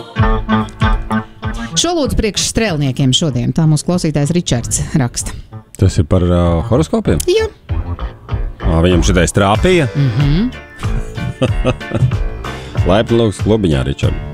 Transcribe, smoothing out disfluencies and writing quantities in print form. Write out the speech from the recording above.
Šo lūdzu priekš strēlniekiem šodien. Tā mūsu klausītājs Ričards raksta. Tas ir par horoskopiem? Jā. Viņam šitais trāpīja? Laipni lūgts klubiņā, Ričard.